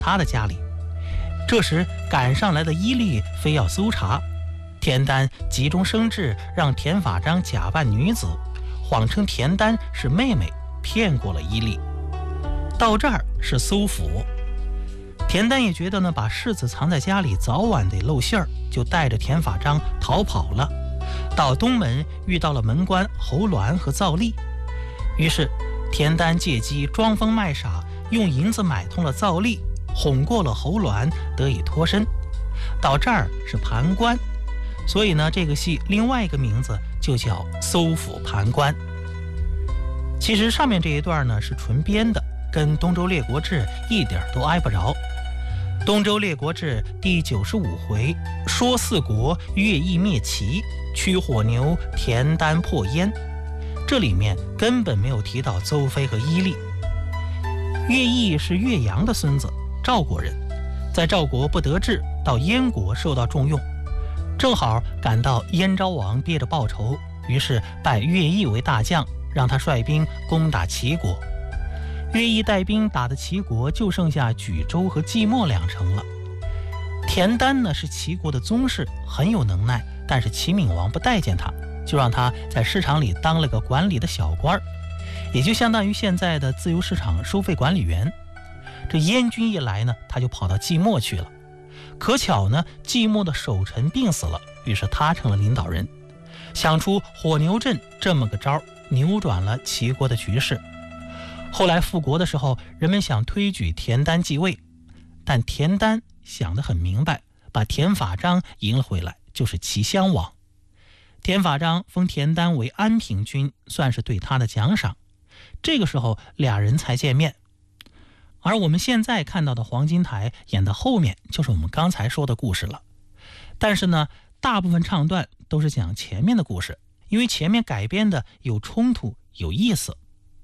他的家里。这时赶上来的伊利非要搜查，田丹急中生智，让田法章假扮女子，谎称田丹是妹妹，骗过了伊利。到这儿是搜捕，田丹也觉得呢，把世子藏在家里早晚得露馅儿，就带着田法章逃跑了。到东门遇到了门官侯鸾和赵立，于是田丹借机装疯卖傻，用银子买通了赵立，哄过了侯鸾，得以脱身。到这儿是盘关，所以呢，这个戏另外一个名字就叫搜捕盘关。其实上面这一段呢是纯编的，跟《东周列国志》一点都挨不着。《东周列国志》第95回说四国乐毅灭齐，驱火牛田丹破燕，这里面根本没有提到邹妃和伊利。乐毅是岳阳的孙子，赵国人，在赵国不得志，到燕国受到重用，正好赶到燕昭王憋着报仇，于是拜乐毅为大将，让他率兵攻打齐国。乐毅带兵打的齐国就剩下莒州和即墨2城了。田丹呢是齐国的宗室，很有能耐，但是齐闵王不待见他，就让他在市场里当了个管理的小官，也就相当于现在的自由市场收费管理员。这燕军一来呢，他就跑到即墨去了。可巧呢，即墨的守臣病死了，于是他成了领导人，想出火牛阵这么个招，扭转了齐国的局势。后来复国的时候，人们想推举田丹继位，但田丹想得很明白，把田法章迎了回来，就是齐襄王。田法章封田丹为安平君，算是对他的奖赏。这个时候俩人才见面。而我们现在看到的黄金台演到后面，就是我们刚才说的故事了。但是呢，大部分唱段都是讲前面的故事，因为前面改编的有冲突有意思。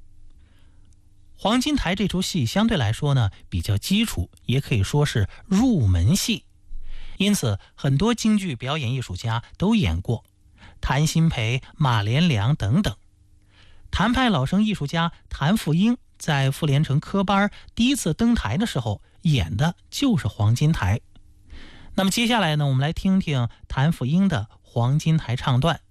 黄金台这出戏相对来说呢比较基础，也可以说是入门戏，因此很多京剧表演艺术家都演过，谭鑫培、马连良等等。谭派老生艺术家谭富英在傅连城科班第一次登台的时候演的就是黄金台。那么接下来呢，我们来听听谭富英的黄金台唱段。